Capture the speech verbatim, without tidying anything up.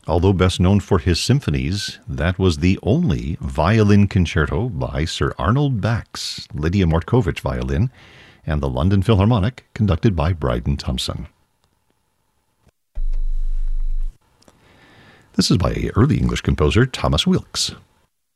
Although best known for his symphonies, that was the only violin concerto by Sir Arnold Bax, Lydia Mortkovich violin, and the London Philharmonic, conducted by Bryden Thompson. This is by early English composer Thomas Wilkes.